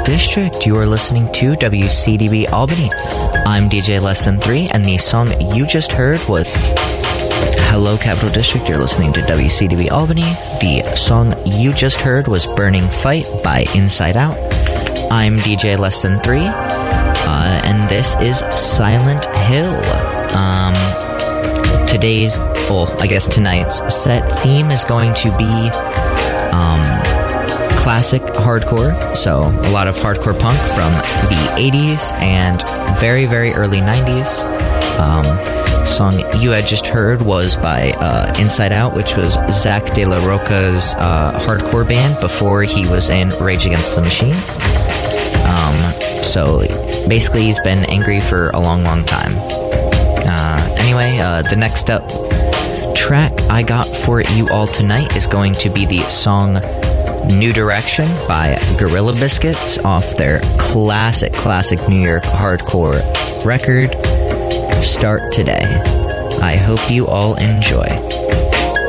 District. You are listening to WCDB Albany. I'm DJ Less Than 3, and the song you just heard was Hello Capital District. You're listening to WCDB Albany. The song you just heard was Burning Fight by Inside Out. I'm DJ Less Than 3, and this is Silent Hill. Tonight's set theme is going to be classic hardcore, so a lot of hardcore punk from the 80s and very, very early 90s. Song you had just heard was by Inside Out, which was Zach De La Roca's hardcore band before he was in Rage Against the Machine. So basically he's been angry for a long, long time. The next up track I got for you all tonight is going to be the song New Direction by Gorilla Biscuits off their classic New York hardcore record, Start Today. I hope you all enjoy.